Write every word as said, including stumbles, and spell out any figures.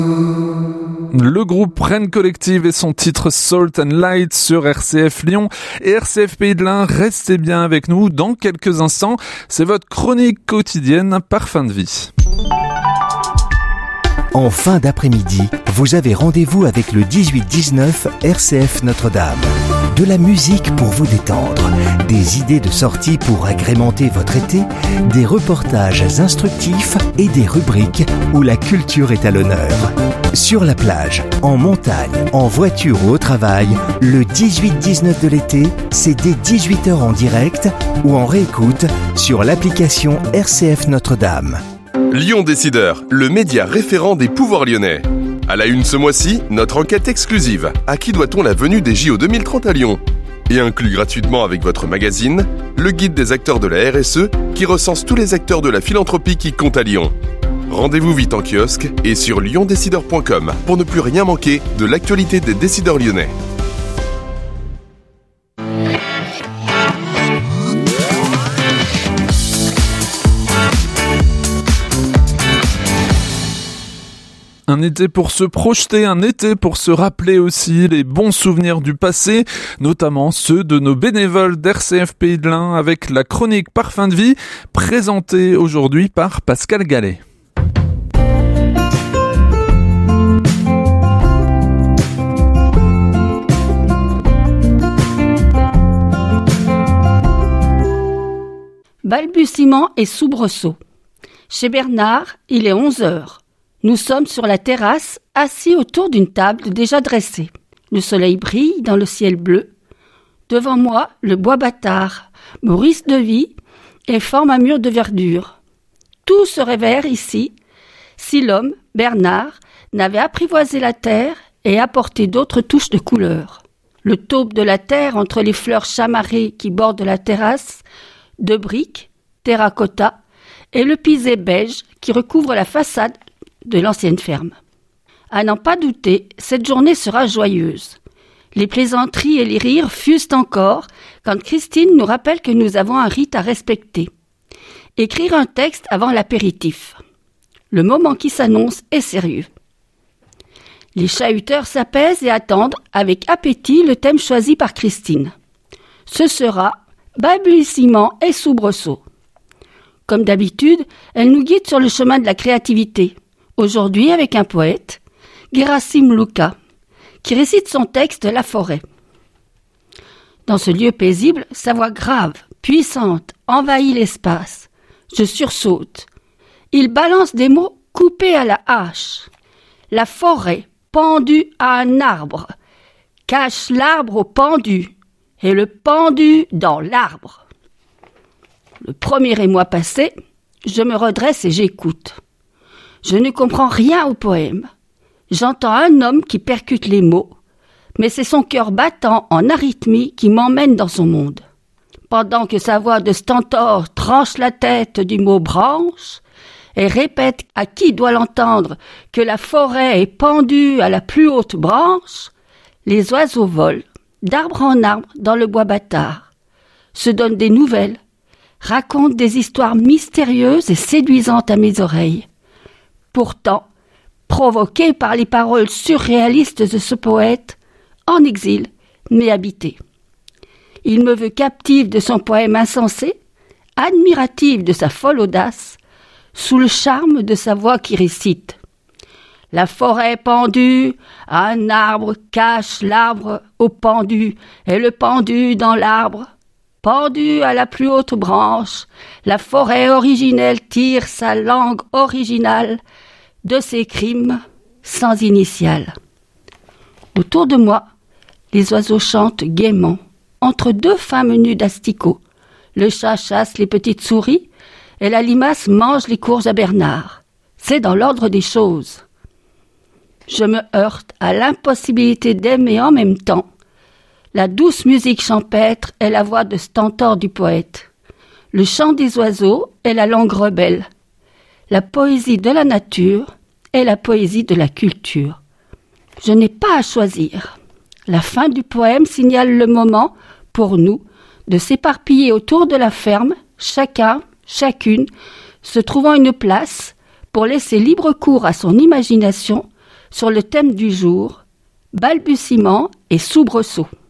Le groupe Rennes Collective et son titre Salt and Light sur R C F Lyon et R C F Pays de l'Ain. Restez bien avec nous dans quelques instants. C'est votre chronique quotidienne Parfum de vie. En fin d'après-midi, vous avez rendez-vous avec le dix-huit dix-neuf R C F Notre-Dame. De la musique pour vous détendre, des idées de sortie pour agrémenter votre été, des reportages instructifs et des rubriques où la culture est à l'honneur. Sur la plage, en montagne, en voiture ou au travail, le dix-huit dix-neuf de l'été, c'est dès dix-huit heures en direct ou en réécoute sur l'application R C F Notre-Dame. Lyon Décideur, le média référent des pouvoirs lyonnais. À la une ce mois-ci, notre enquête exclusive. À qui doit-on la venue des J O deux mille trente à Lyon ? Et inclus gratuitement avec votre magazine, le guide des acteurs de la R S E qui recense tous les acteurs de la philanthropie qui comptent à Lyon. Rendez-vous vite en kiosque et sur lyon décideur point com pour ne plus rien manquer de l'actualité des décideurs lyonnais. Un été pour se projeter, un été pour se rappeler aussi les bons souvenirs du passé, notamment ceux de nos bénévoles d'R C F Pays de l'Ain avec la chronique Parfum de vie, présentée aujourd'hui par Pascal Gallet. Balbutiement et soubresaut. Chez Bernard, il est onze heures. Nous sommes sur la terrasse, assis autour d'une table déjà dressée. Le soleil brille dans le ciel bleu. Devant moi, le bois bâtard, Maurice de vie, et forme un mur de verdure. Tout serait vert ici, si l'homme, Bernard, n'avait apprivoisé la terre et apporté d'autres touches de couleur. Le taupe de la terre entre les fleurs chamarrées qui bordent la terrasse, de briques, terracotta, et le pisé beige qui recouvre la façade de l'ancienne ferme. À n'en pas douter, cette journée sera joyeuse. Les plaisanteries et les rires fusent encore quand Christine nous rappelle que nous avons un rite à respecter. Écrire un texte avant l'apéritif. Le moment qui s'annonce est sérieux. Les chahuteurs s'apaisent et attendent avec appétit le thème choisi par Christine. Ce sera balbutiement et soubresaut. Comme d'habitude, elle nous guide sur le chemin de la créativité. Aujourd'hui avec un poète, Gerasim Luka, qui récite son texte « La forêt ». Dans ce lieu paisible, sa voix grave, puissante, envahit l'espace. Je sursaute. Il balance des mots coupés à la hache. La forêt, pendue à un arbre, cache l'arbre au pendu, et le pendu dans l'arbre. Le premier émoi passé, je me redresse et j'écoute. Je ne comprends rien au poème. J'entends un homme qui percute les mots, mais c'est son cœur battant en arythmie qui m'emmène dans son monde. Pendant que sa voix de stentor tranche la tête du mot branche et répète à qui doit l'entendre que la forêt est pendue à la plus haute branche, les oiseaux volent d'arbre en arbre dans le bois bâtard, se donnent des nouvelles, racontent des histoires mystérieuses et séduisantes à mes oreilles. Pourtant, provoqué par les paroles surréalistes de ce poète, en exil, mais habité. Il me veut captive de son poème insensé, admirative de sa folle audace, sous le charme de sa voix qui récite. La forêt pendue à un arbre cache l'arbre au pendu, et le pendu dans l'arbre. Pendu à la plus haute branche, la forêt originelle tire sa langue originale de ses crimes sans initiale. Autour de moi, les oiseaux chantent gaiement, entre deux femmes nues d'asticots. Le chat chasse les petites souris et la limace mange les courges à Bernard. C'est dans l'ordre des choses. Je me heurte à l'impossibilité d'aimer en même temps la douce musique champêtre est la voix de stentor du poète. Le chant des oiseaux est la langue rebelle. La poésie de la nature est la poésie de la culture. Je n'ai pas à choisir. La fin du poème signale le moment, pour nous, de s'éparpiller autour de la ferme, chacun, chacune, se trouvant une place pour laisser libre cours à son imagination sur le thème du jour, balbutiements et soubresauts.